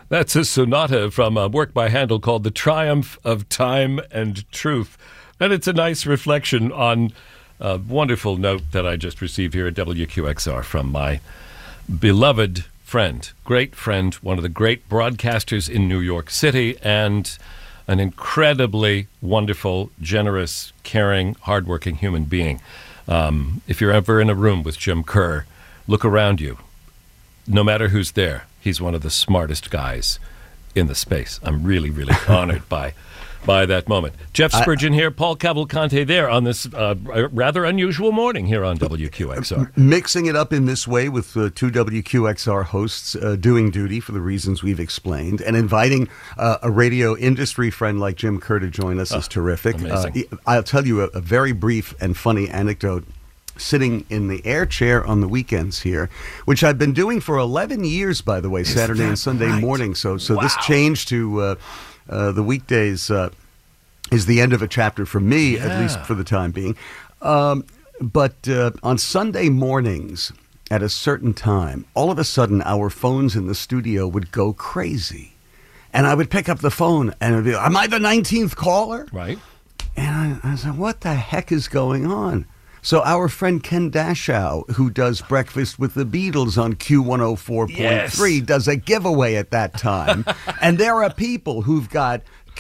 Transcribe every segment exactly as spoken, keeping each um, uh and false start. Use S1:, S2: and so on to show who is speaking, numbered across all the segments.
S1: That's a sonata from a work by Handel called The Triumph of Time and Truth. And it's a nice reflection on a wonderful note that I just received here at W Q X R from my beloved friend, great friend, one of the great broadcasters in New York City, and an incredibly wonderful, generous, caring, hardworking human being. Um, if you're ever in a room with Jim Kerr, look around you. No matter who's there, he's one of the smartest guys in the space. I'm really, really honored by by that moment. Jeff Spurgeon I, here, Paul Cavalcante there on this uh, rather unusual morning here on W Q X R.
S2: Mixing it up in this way with uh, two W Q X R hosts uh, doing duty for the reasons we've explained, and inviting uh, a radio industry friend like Jim Kerr to join us oh, is terrific. Uh, I'll tell you a, a very brief and funny anecdote. Sitting in the air chair on the weekends here, which I've been doing for eleven years, by the way, is Saturday and Sunday right? morning. So so wow. this change to uh, uh, the weekdays uh, is the end of a chapter for me, yeah. at least for the time being. Um, but uh, on Sunday mornings at a certain time, all of a sudden our phones in the studio would go crazy. And I would pick up the phone and it would be, am I the nineteenth caller?
S1: Right.
S2: And I, I said, what the heck is going on? So our friend Ken Dashow, who does Breakfast with the Beatles on Q one oh four point three, yes. does a giveaway at that time. And there are people who've got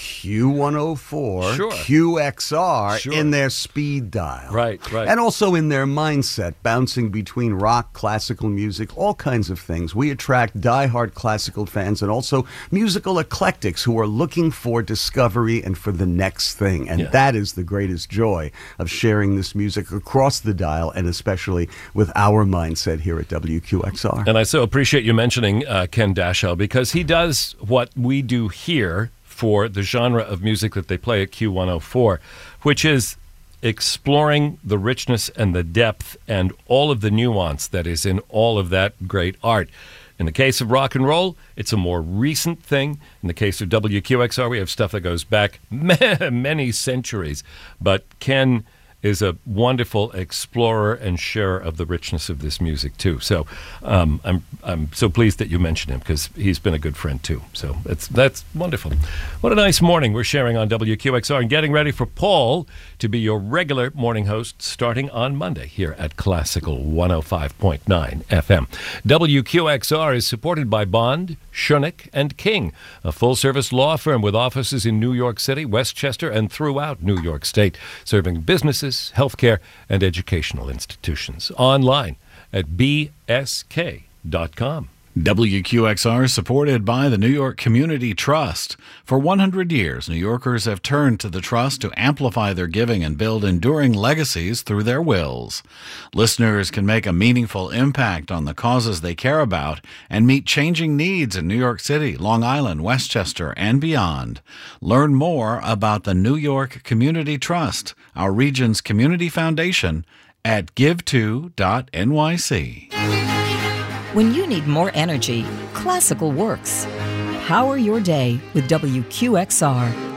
S2: Q one oh four, sure. Q X R sure. in their speed dial.
S1: Right, right.
S2: And also in their mindset, bouncing between rock, classical music, all kinds of things. We attract diehard classical fans and also musical eclectics who are looking for discovery and for the next thing. And yeah. that is the greatest joy of sharing this music across the dial, and especially with our mindset here at W Q X R.
S1: And I so appreciate you mentioning uh, Ken Dashow, because he does what we do here for the genre of music that they play at Q one oh four, which is exploring the richness and the depth and all of the nuance that is in all of that great art. In the case of rock and roll, it's a more recent thing. In the case of W Q X R, we have stuff that goes back many centuries. But Ken is a wonderful explorer and sharer of the richness of this music too. So um, I'm I'm so pleased that you mentioned him, because he's been a good friend too. So that's that's wonderful. What a nice morning we're sharing on W Q X R, and getting ready for Paul to be your regular morning host starting on Monday here at Classical one oh five point nine F M. W Q X R is supported by Bond, Schoenig and King, a full-service law firm with offices in New York City, Westchester, and throughout New York State, serving businesses, healthcare, and educational institutions. Online at b s k dot com.
S3: W Q X R is supported by the New York Community Trust. For one hundred years, New Yorkers have turned to the Trust to amplify their giving and build enduring legacies through their wills. Listeners can make a meaningful impact on the causes they care about and meet changing needs in New York City, Long Island, Westchester, and beyond. Learn more about the New York Community Trust, our region's community foundation, at give to dot n y c.
S4: When you need more energy, Classical works. Power your day with W Q X R.